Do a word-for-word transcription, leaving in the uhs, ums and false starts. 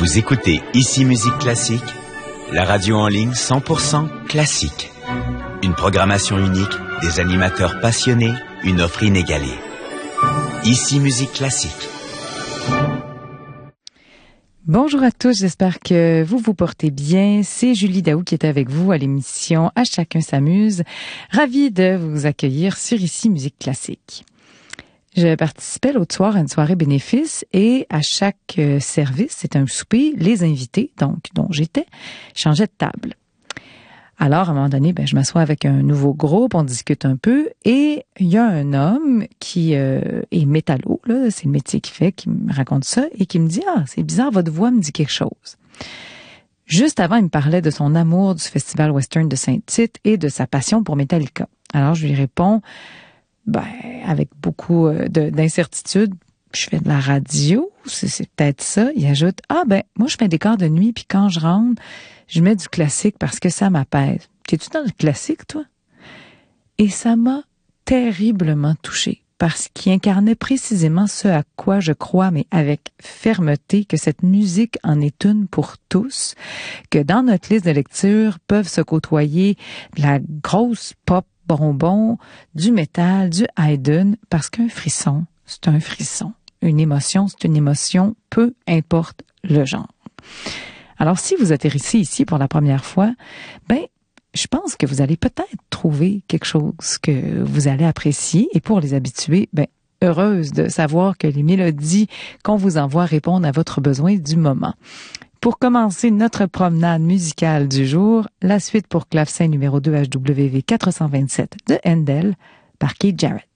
Vous écoutez Ici Musique Classique, la radio en ligne cent pour cent classique. Une programmation unique, des animateurs passionnés, une offre inégalée. Ici Musique Classique. Bonjour à tous, j'espère que vous vous portez bien. C'est Julie Daou qui est avec vous à l'émission À chacun s'amuse. Ravie de vous accueillir sur Ici Musique Classique. Je participais l'autre soir à une soirée bénéfice et à chaque euh, service, c'est un souper, les invités, donc dont j'étais, changeaient de table. Alors, à un moment donné, ben, je m'assois avec un nouveau groupe, on discute un peu et il y a un homme qui euh, est métallo, là, c'est le métier qu'il fait, qui me raconte ça et qui me dit « Ah, c'est bizarre, votre voix me dit quelque chose. » Juste avant, il me parlait de son amour du Festival Western de Saint-Tite et de sa passion pour Metallica. Alors, je lui réponds Ben, avec beaucoup de, d'incertitude, je fais de la radio, c'est, c'est peut-être ça. Il ajoute, ah ben, moi je fais des corps de nuit, puis quand je rentre, je mets du classique parce que ça m'apaise. T'es-tu dans le classique, toi? Et ça m'a terriblement touchée, parce qu'il incarnait précisément ce à quoi je crois, mais avec fermeté, que cette musique en est une pour tous, que dans notre liste de lecture peuvent se côtoyer de la grosse pop bonbon, du métal, du Haydn, parce qu'un frisson, c'est un frisson. Une émotion, c'est une émotion, peu importe le genre. Alors, si vous atterrissez ici pour la première fois, ben, je pense que vous allez peut-être trouver quelque chose que vous allez apprécier. Et pour les habitués, ben, heureuse de savoir que les mélodies qu'on vous envoie répondent à votre besoin du moment. Pour commencer notre promenade musicale du jour, la suite pour clavecin numéro deux H W V quatre cent vingt-sept de Handel par Keith Jarrett.